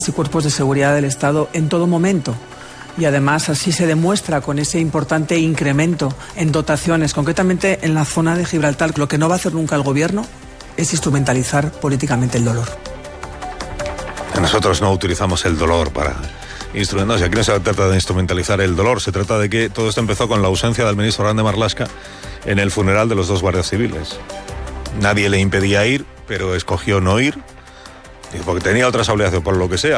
y cuerpos de seguridad del Estado en todo momento. Y además así se demuestra con ese importante incremento en dotaciones, concretamente en la zona de Gibraltar. Lo que no va a hacer nunca el Gobierno es instrumentalizar políticamente el dolor. Nosotros no utilizamos el dolor para instrumentos. Aquí no se trata de instrumentalizar el dolor, se trata de que todo esto empezó con la ausencia del ministro Grande Marlaska en el funeral de los 2 guardias civiles. Nadie le impedía ir, pero escogió no ir, porque tenía otras obligaciones, por lo que sea.